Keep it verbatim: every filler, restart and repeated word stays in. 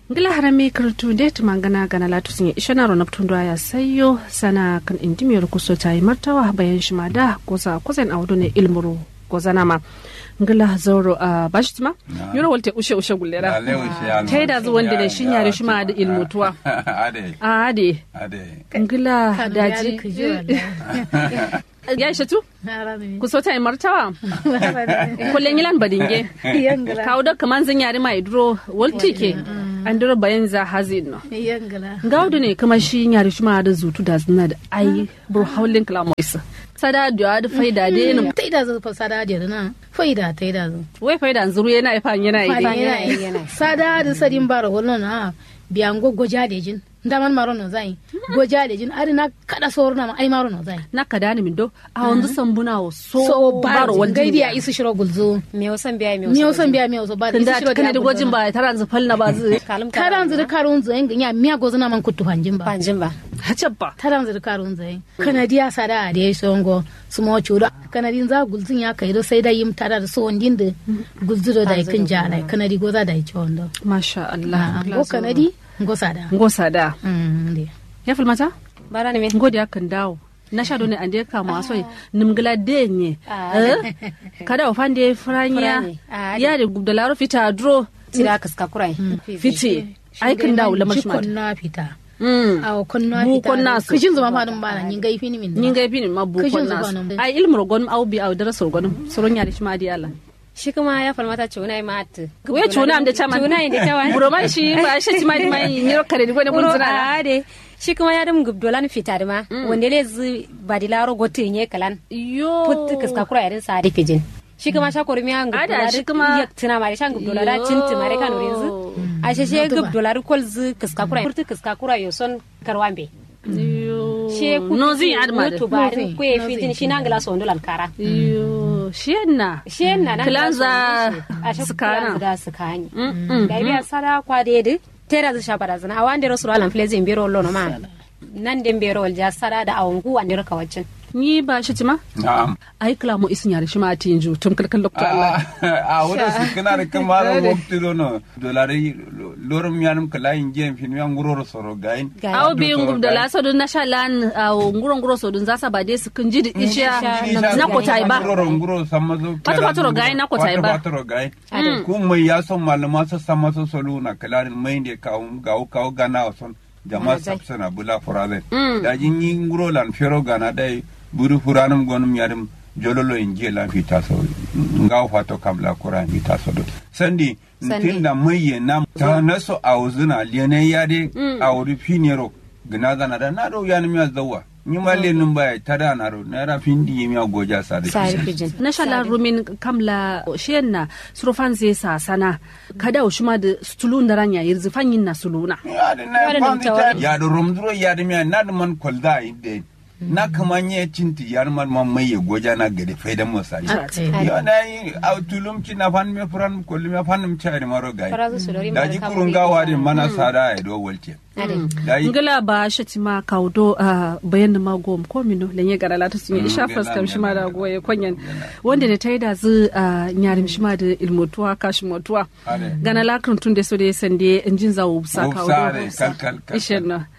ngila harami kartu de tumangana gana latu sun ishana ro naptundwa ya sayo sana kan indimiyar kuso tayi martawa bayan shimada kosa kosan awdo ne ilmuru kozana ma ngila zoro a bashitma yoro walte ushe ushe gullera taida zu wanda da shin yare shima da ilmutuwa ade ade ade ngila daji ya shatu ku so tayi martawa kullen yilan badinge kawo da kaman zan yare mai duro walti ke an duro bayan za hazin no gaudu ne kuma shi yare shima da zutu da zuna da ai bur haulin kalamo isa sada da da faida de ne faida zo fa sada da na faida taida zo wai faida zuru yana ifa yana yi yana sada da sadin bara wannan na biyan gogoja da jin ndaman maro no zai goja da jin arina kada sorna ma ai maro no zai na kada ni mindo a wanzu sambuna wo so so baro wanda gaidi ya isu shiro gulzo me wasan biya me wasan me wasan biya me wasan ba isu shiro kana da gojin ba taran zu falna ba zu taran zu karun zu yin ya miya gozuna man kuttu hanjin ba hanjin ba hacabba taran zu karun zu kanadiya sada da songo sumo chura kanadin za gulzin ya kai do sai da yim tara da so wandin da gulzuro da kin jara kanadi goza da chondo masha Allah ko kanadi ngosada ngosada mm ya filmata bara ne me ngodi akan dawo na shado ne ande ka maso nimgla denye kada ofande franya ya de gubdalaro fita dro tira kaska kurai fiti ai kan dawo la mashma konna fita mm aw konna fita bu konna kishin zuma fadin bana nin gai fini min nin gai fini ma bu konna ai ilmu gon au bi au darasol gon soron ya da shi ma di Allah shi kuma ya falmata cuna ma at we cuna am da chama cuna inda tawa buroman shi ba shi ti mai mai nyiro kare di gone gunzura ade shi kuma ya dum gubdolan fita da ma wanda le zu badilaro gote nye kalan yo put kaska kura yarin sa da fijin shi kuma sha kormi an gubdola shi kuma tuna mare shan gubdola da cinti mare kanu yanzu a shi she gubdola kol zu kaska kura put kaska kura yo son karwambe yo she no zin adma to ba ko e fitin shi nan gala so ndolan kara yo shenna shenna nan kilanza skana da skani da biya sada kwa de tera za shabara zana awande rasul flezi mbiro lono ma nan de mbiro ja sada da awangu wande raka wacin ni ba shi tima na'am ai kala mu isin yare shi ma tinju tum kalkal lokta Allah a wada su kana da kamar wakti dono dolari lorum yanum kala injem fin yan nguro soro gain aw bi ngum da la so dun nashalan aw nguro nguro so dun zasa ba de su kun jidi isha na ko tai ba nguro nguro samazo pato pato gain na ko tai ba pato gain kun mai ya son malama sa samazo soluna kala mai de ka ga ka gana son jama'a sabsana bula furade da jin nguro lan fero gana dai buru furanum gonum yarim jololo inje la fita so ngaw fato kabla qur'an fita so do sandi tinda maye nam ta naso awzuna lene yade awri finero gna zana da nado yani mi azwa ni malle num bay tada naro nara findi mi goja sare na shala rumin kamla shenna surfan zai sa sana kada ushuma da stulun da ranya yirzi fanyin na suluna ya do rumduro ya de mi na man kolda ide na kamanye cinti yar man man mai goja na gade faidan musali yo na yi autulum ci na fan me furan kolli me fanum chari maro gai da ji kurunga wadi mana sada ai do wolti ngala ba shatima kaudo bayan ma gom ko mino lenye garala to sun isha faskam shi ma da goye konyan wanda ne taida zu nyarim shi ma da ilmotuwa kashi motuwa gana lakun tun da so da sande injin zawo sa kaudo ishen